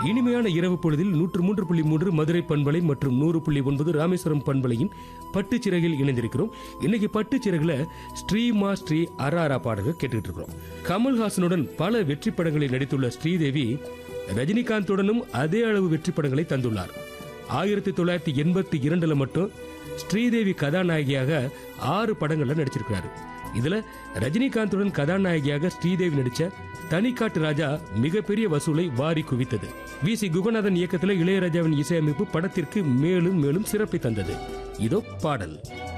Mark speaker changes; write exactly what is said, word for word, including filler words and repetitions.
Speaker 1: இனிமையான இரவு பொழுதில் நூற்று மூன்று புள்ளி மூன்று மதுரை பண்பலை மற்றும் நூறு புள்ளி ஒன்பது ராமேஸ்வரம் பண்பலையின் பட்டுச்சிறகில் இணைந்திருக்கிறோம். இன்னைக்கு பட்டுச்சிறகுல ஸ்ரீமா ஸ்ரீ அராரா பாடல்கள் கேட்டுக்கிட்டு இருக்கிறோம். கமல்ஹாசனுடன் பல வெற்றி படங்களில் நடித்துள்ள ஸ்ரீதேவி ரஜினிகாந்துடனும் அதே அளவு வெற்றி படங்களை தந்துள்ளார். ஆயிரத்தி தொள்ளாயிரத்தி எண்பத்தி இரண்டுல மட்டும் ஸ்ரீதேவி கதாநாயகியாக ஆறு படங்கள்ல நடிச்சிருக்கிறாரு. இதுல ரஜினிகாந்துடன் கதாநாயகியாக ஸ்ரீதேவி நடிச்ச தனிக்காட்டு ராஜா மிகப்பெரிய வசூலை வாரி குவித்தது. வி சி குகநாதன் இயக்கத்தில் இளையராஜாவின் இசையமைப்பு படத்திற்கு மேலும் மேலும் சிறப்பை தந்தது. இதோ பாடல்.